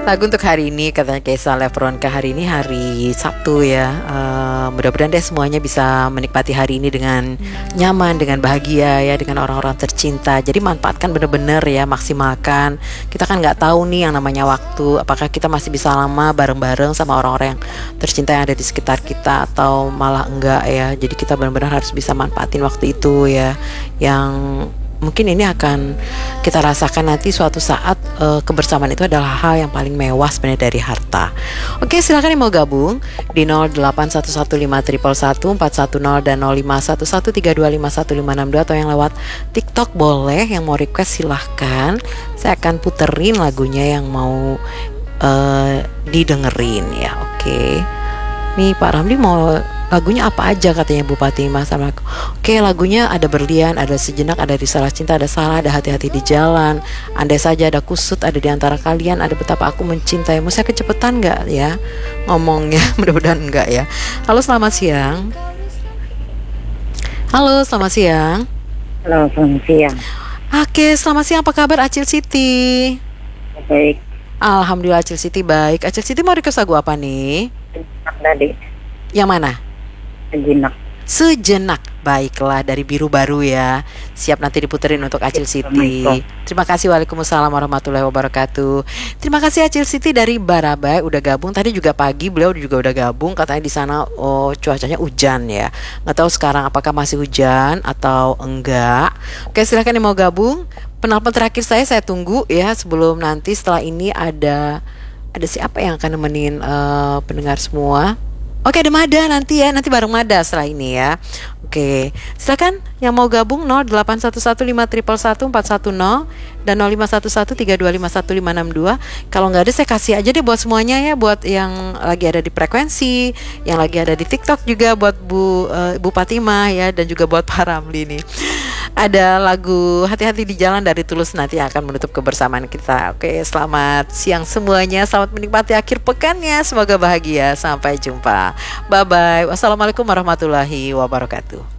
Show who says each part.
Speaker 1: Lagu untuk hari ini katanya Keisha Lefronka, hari ini hari Sabtu ya. Mudah-mudahan deh semuanya bisa menikmati hari ini dengan nyaman, dengan bahagia ya, dengan orang-orang tercinta. Jadi manfaatkan bener-bener ya, maksimalkan. Kita kan nggak tahu nih yang namanya waktu, apakah kita masih bisa lama bareng-bareng sama orang-orang yang tercinta yang ada di sekitar kita atau malah enggak ya. Jadi kita benar-benar harus bisa manfaatin waktu itu ya, yang mungkin ini akan kita rasakan nanti suatu saat. Kebersamaan itu adalah hal yang paling mewah sebenarnya dari harta. Oke, silakan yang mau gabung di 081151111410 dan 051132515562 atau yang lewat TikTok boleh. Yang mau request silahkan, saya akan puterin lagunya yang mau didengerin ya. Oke, nih Pak Ramli mau lagunya apa aja katanya Bupati Mas sama aku. Oke, lagunya ada Berlian, ada Sejenak, ada Risalah Cinta, ada Salah, ada Hati-hati di Jalan, Andai Saja, ada Kusut, ada Di Antara Kalian, ada Betapa Aku Mencintaimu. Saya kecepatan nggak ya ngomongnya? Mudah-mudahan enggak ya. Halo, selamat siang. Halo, selamat siang.
Speaker 2: Halo, selamat siang.
Speaker 1: Oke, selamat siang. Apa kabar Acil Siti?
Speaker 2: Baik.
Speaker 1: Alhamdulillah Acil Siti baik. Acil Siti mau request lagu apa nih?
Speaker 2: Tadi.
Speaker 1: Yang mana?
Speaker 2: Sejenak.
Speaker 1: Baiklah, dari Biru Baru ya. Siap nanti diputerin untuk Acil Siti. Terima kasih. Waalaikumsalam warahmatullahi wabarakatuh. Terima kasih Acil Siti dari Barabai udah gabung. Tadi juga pagi beliau juga udah gabung. Katanya di sana cuacanya hujan ya. Nggak tahu sekarang apakah masih hujan atau enggak. Oke, silahkan yang mau gabung. Penelpon terakhir saya tunggu ya, sebelum nanti setelah ini ada siapa yang akan nemenin pendengar semua. Oke, ada Mada nanti ya, nanti bareng Mada setelah ini ya. Oke, silakan yang mau gabung 081151111410 dan 051132515562. Kalau nggak ada saya kasih aja deh buat semuanya ya, buat yang lagi ada di frekuensi, yang lagi ada di TikTok juga, buat Bu Fatimah ya, dan juga buat Pak Ramli nih. Ada lagu Hati-hati di Jalan dari Tulus nanti akan menutup kebersamaan kita. Oke, selamat siang semuanya. Selamat menikmati akhir pekannya. Semoga bahagia. Sampai jumpa. Bye-bye. Wassalamualaikum warahmatullahi wabarakatuh.